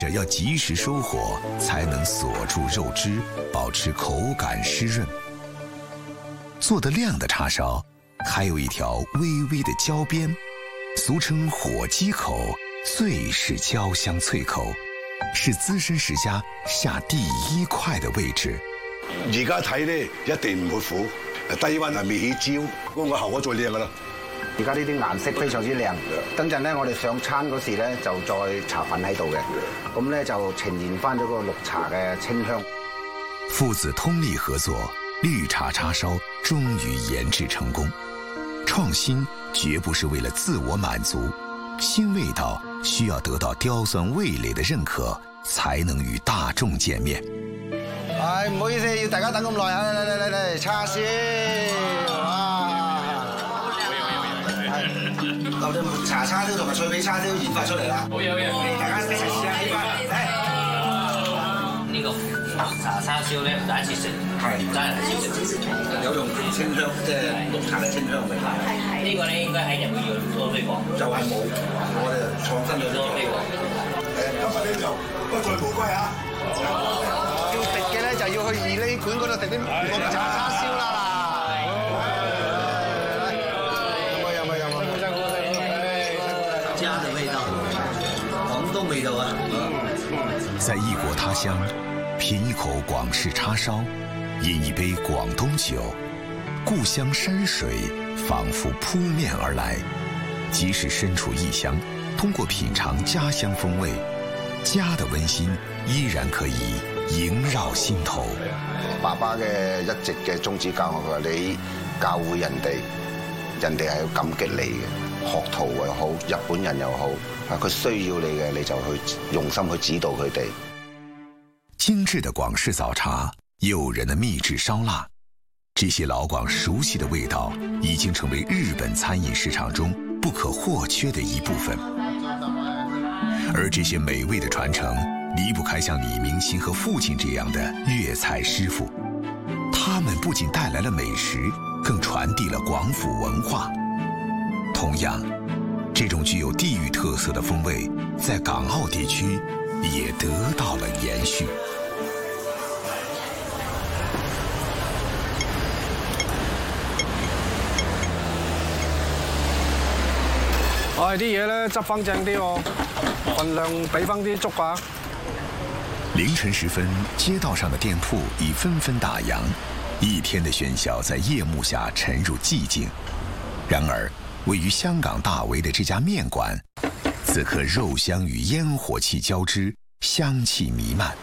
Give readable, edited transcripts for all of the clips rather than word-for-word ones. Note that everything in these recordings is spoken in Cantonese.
这要及时收火，才能锁住肉汁，保持口感湿润。做得亮的叉烧，还有一条微微的焦边，俗称火鸡口，最是焦香脆口，是资深食家下第一塊嘅位置。 而家睇咧，一定唔會苦，低溫係未起焦，嗰個效果最靚㗎啦。 而家呢啲顏色非常之靚，等陣咧我哋上餐嗰時咧就再茶粉喺度嘅，咁咧就呈現翻咗個綠茶嘅清香。 父子通力合作，綠茶叉燒終於研製成功。創新絕不是為了自我滿足，新味道需要得到刁鑽味蕾的認可，才能與大眾見面。 唔好意思，要大家等咁耐啊！嚟叉燒，留隻抹茶叉燒同埋脆皮叉燒研發出嚟啦！好嘢，大家一齊試下呢個。 呢個抹茶叉燒咧，第一次食，真係第一次食， 有用清香，即係綠茶嘅清香味。 呢個咧應該喺日本要多推廣， 就係冇，我哋創新咗多推廣。 今日呢就不醉無歸啊！ 要食嘅咧就要去二哩館嗰度食啲綠茶叉燒啦！ 家的味道，廣東味道啊！ 在異國他鄉，品一口廣式叉燒，飲一杯廣東酒，故鄉山水仿佛撲面而來。即使身處異鄉，通過品嘗家鄉風味，家的溫馨依然可以縈繞心頭。 爸爸嘅一直嘅宗旨教我，佢話你教會人哋係要感激你嘅。學徒又好，日本人又好，佢需要你嘅，你就去用心去指導佢哋。 精緻的廣式早茶，誘人的秘製燒臘，這些老廣熟悉的味道，已經成為日本餐飲市場中不可或缺的一部分。而這些美味的傳承，離不開像李明星和父親這樣的粵菜師傅。他們不僅帶來了美食，更傳遞了廣府文化。同樣，這種具有地域特色的風味，在港澳地區也得到了延續。 啲嘢咧執翻正啲喎，份量俾翻啲足啊！ 凌晨時分，街道上的店鋪已紛紛打烊，一天的喧囂在夜幕下沉入寂靜。然而，位於香港大圍的這家麵館，此刻肉香與煙火氣交織，香氣彌漫。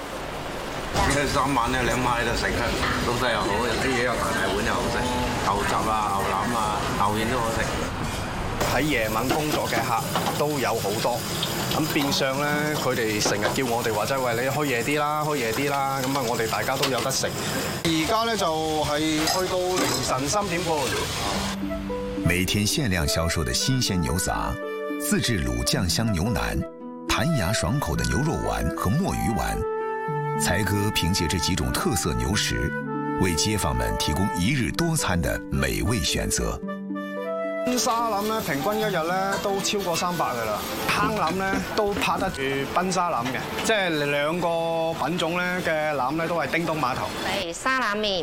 3晚咧2晚喺度食啊，老細又好，啲嘢又大碗又好食，牛雜啊、牛腩啊、牛丸都好食。 喺夜晚工作嘅客都有好多，咁變相咧佢哋成日叫我哋話齋喂，你開夜啲啦，開夜啲啦，咁啊我哋大家都有得食。而家咧就係去到凌晨3點半。 每天限量銷售的新鮮牛雜，自製滷醬香牛腩，彈牙爽口的牛肉丸和墨魚丸。才哥憑借這幾種特色牛食，為街坊們提供一日多餐的美味選擇。 沙腩咧，平均一日咧都超過300㗎啦。坑腩咧都拍得住賓沙腩嘅，即係兩個品種咧嘅腩咧都係叮咚碼頭。 嚟沙腩麵。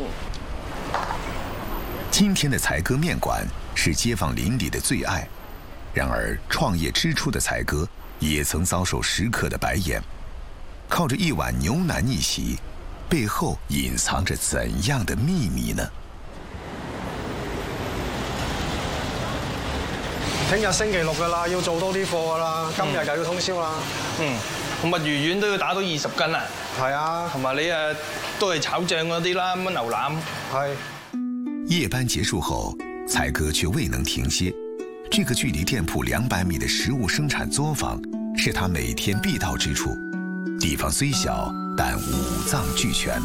今天的才哥麵館是街坊鄰里的最愛，然而創業之初的才哥也曾遭受食客的白眼。靠着一碗牛腩逆襲，背後隱藏着怎樣的秘密呢？ 聽日星期6㗎啦，要做多啲貨㗎啦，今日又要通宵啦。 同埋魚丸都要打到20斤啊！ 係啊， 同埋你都係炒醬嗰啲啦，乜牛腩。 係。 夜班結束後，才哥卻未能停歇。這個距離店鋪200米的食物生產作坊，是他每天必到之處。地方雖小，但五臟俱全。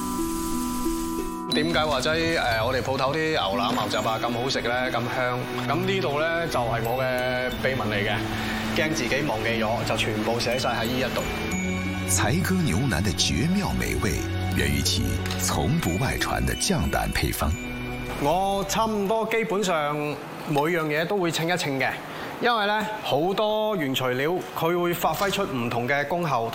點解話齋我哋鋪頭啲牛腩牛雜啊咁好食咧，咁香？咁呢度咧就係我嘅秘密嚟嘅，驚自己忘記咗，就全部寫晒喺呢一度。 才哥牛腩的絕妙美味，源於其從不外傳的醬膽配方。 我差唔多基本上每樣嘢都會稱一稱嘅， 因為咧好多原材料佢會發揮出唔同嘅功效。